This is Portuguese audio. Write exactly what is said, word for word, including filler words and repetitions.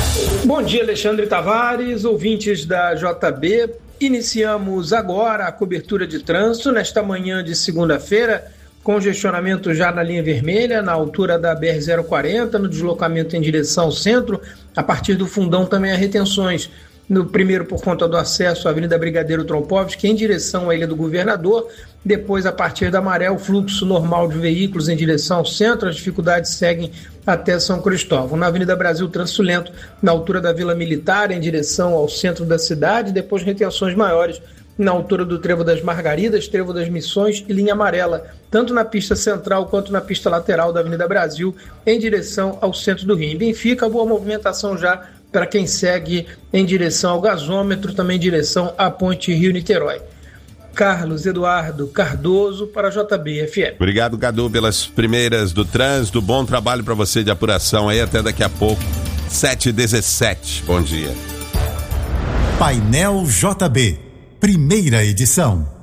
Bom dia, Alexandre Tavares, ouvintes da J B. Iniciamos agora a cobertura de trânsito nesta manhã de segunda-feira, congestionamento já na linha vermelha, na altura da B R zero quarenta, no deslocamento em direção ao centro. A partir do Fundão também há retenções. No primeiro, por conta do acesso à Avenida Brigadeiro Trompovski, em direção à Ilha do Governador. Depois, a partir da Maré, o fluxo normal de veículos em direção ao centro. As dificuldades seguem até São Cristóvão. Na Avenida Brasil, trânsito lento, na altura da Vila Militar, em direção ao centro da cidade. Depois, retenções maiores na altura do Trevo das Margaridas, Trevo das Missões e linha amarela, tanto na pista central quanto na pista lateral da Avenida Brasil, em direção ao centro do Rio. Em Benfica, boa movimentação já para quem segue em direção ao gasômetro, também em direção à Ponte Rio-Niterói. Carlos Eduardo Cardoso para a J B F M. Obrigado, Cadu, pelas primeiras do trânsito. Bom trabalho para você de apuração aí, até daqui a pouco. sete e dezessete. Bom dia. Painel J B, primeira edição.